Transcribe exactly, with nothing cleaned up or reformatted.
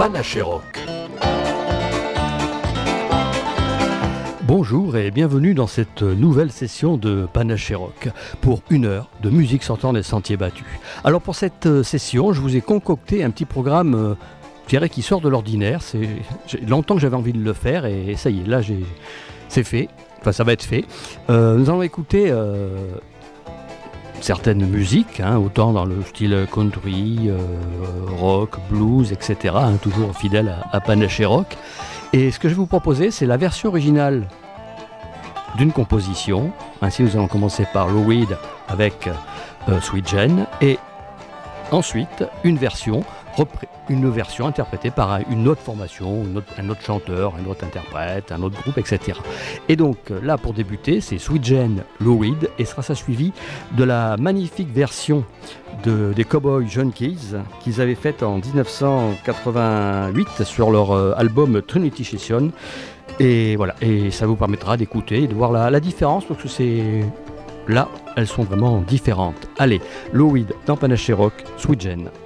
Panaché Rock. Bonjour et bienvenue dans cette nouvelle session de Panaché Rock pour une heure de musique sortant des sentiers battus. Alors pour cette session, je vous ai concocté un petit programme, euh, je dirais, qui sort de l'ordinaire. C'est j'ai longtemps que j'avais envie de le faire et ça y est, là j'ai, c'est fait. Enfin, ça va être fait. Euh, nous allons écouter euh, certaines musiques, hein, autant dans le style country, euh, rock, blues, et cetera, hein, toujours fidèle à, à Panaché Rock. Et ce que je vais vous proposer, c'est la version originale d'une composition. Ainsi, nous allons commencer par Lou Reed avec euh, Sweet Jane, et ensuite une version, repré- une version interprétée par une autre formation, une autre, un autre chanteur, un autre interprète, un autre groupe, et cetera. Et donc là, pour débuter, c'est Sweet Jane, Lou Reed, et sera ça suivi de la magnifique version de, des Cowboy Junkies qu'ils avaient faite en dix-neuf cent quatre-vingt-huit sur leur euh, album Trinity Session. Et voilà, et ça vous permettra d'écouter et de voir la, la différence, parce que c'est là, elles sont vraiment différentes. Allez, Lou Reed dans Panaché Rock, Sweet Jane.